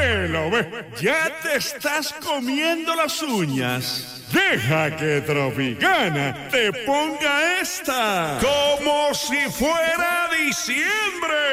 Velo, ve, ya te estás comiendo las uñas. Deja que Tropicana te ponga esta como si fuera diciembre.